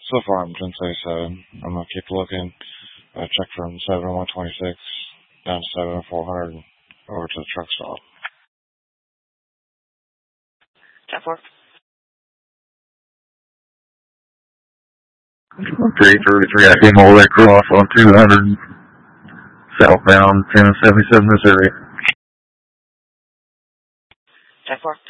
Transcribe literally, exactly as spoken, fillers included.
So far, I'm ten seventy-seven. I'm going to keep looking. I check from seven one twenty-six down to seven four hundred over to the truck stop. ten four. three thirty-three, I came all the way across on two hundred southbound ten seventy-seven Missouri. ten four.